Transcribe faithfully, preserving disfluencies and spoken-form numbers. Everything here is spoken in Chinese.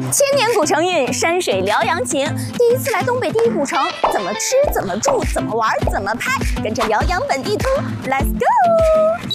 千年古城韵，山水辽阳情。第一次来东北第一古城，怎么吃，怎么住，怎么玩，怎么拍？跟着辽阳本地 tour，Let's go！